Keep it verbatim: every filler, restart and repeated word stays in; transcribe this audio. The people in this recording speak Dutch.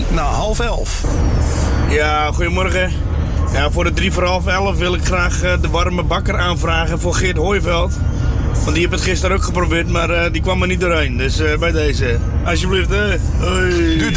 na half elf. Ja, goedemorgen. Ja, voor de drie voor half elf wil ik graag uh, de warme bakker aanvragen voor Geert Hooiveld. Want die heeft het gisteren ook geprobeerd, maar uh, die kwam er niet doorheen. Dus uh, bij deze, alsjeblieft, hè. Hoi.